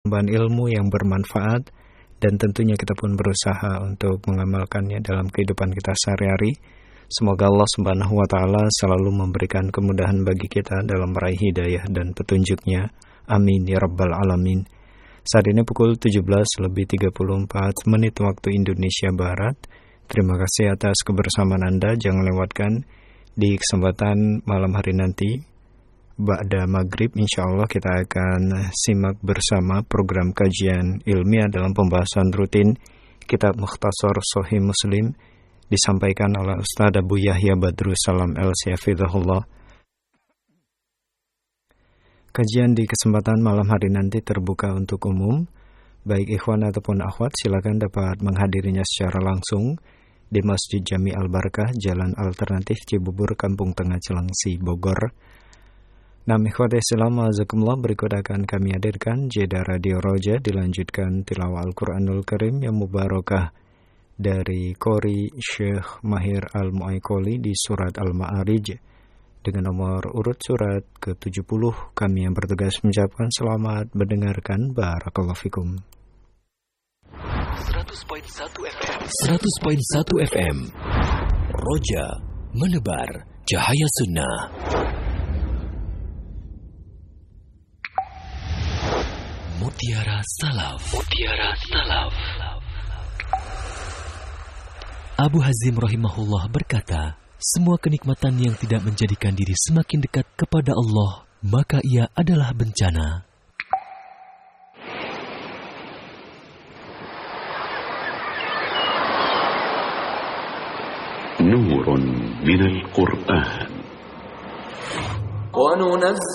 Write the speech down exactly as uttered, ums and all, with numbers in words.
tambahan ilmu yang bermanfaat, dan tentunya kita pun berusaha untuk mengamalkannya dalam kehidupan kita sehari-hari. Semoga Allah Subhanahu wa Ta'ala selalu memberikan kemudahan bagi kita dalam meraih hidayah dan petunjuknya. Amin ya Rabbal Alamin. Saat ini pukul tujuh belas lebih tiga puluh empat menit waktu Indonesia Barat. Terima kasih atas kebersamaan Anda. Jangan lewatkan di kesempatan malam hari nanti, ba'da maghrib, insya Allah kita akan simak bersama program kajian ilmiah dalam pembahasan rutin Kitab Mukhtasar Sahih Muslim, disampaikan oleh Ustaz Abu Yahya Badrussalam L C Hafizahullah. Kajian di kesempatan malam hari nanti terbuka untuk umum, baik ikhwan ataupun akhwat silakan dapat menghadirinya secara langsung di Masjid Jami Al-Barakah, Jalan Alternatif Cibubur, Kampung Tengah Cilengsi, Bogor. Nah, ikhwati Islam, azakumullah, berikut akan kami hadirkan jeda Radio Roja, dilanjutkan tilawah Al-Quranul Karim yang mubarakah dari Qori Syekh Mahir Al-Mu'aikoli di surat Al-Ma'arij dengan nomor urut surat ke tujuh puluh. Kami yang bertugas mengucapkan selamat mendengarkan. Barakallahu fikum. seratus koma satu F M Roja, menebar cahaya sunnah. Mutiara Salaf. Mutiara Salaf. Abu Hazim rahimahullah berkata, semua kenikmatan yang tidak menjadikan diri semakin dekat kepada Allah, maka ia adalah bencana. نور من القرآن وننزل